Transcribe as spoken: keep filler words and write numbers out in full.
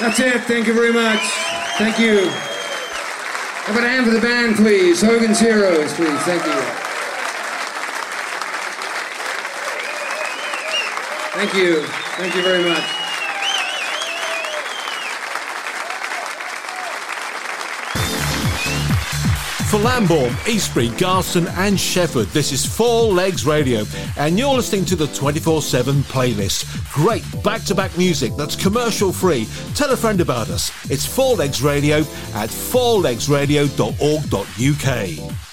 That's it. Thank you very much. Thank you. How about a hand for the band, please? Hogan's Heroes, please. Thank you. Thank you. Thank you very much. For Lambourne, Eastbury, Garston and Shefford, this is Four Legs Radio, and you're listening to the twenty-four seven playlist. Great back-to-back music that's commercial-free. Tell a friend about us. It's Four Legs Radio at four legs radio dot org dot U K.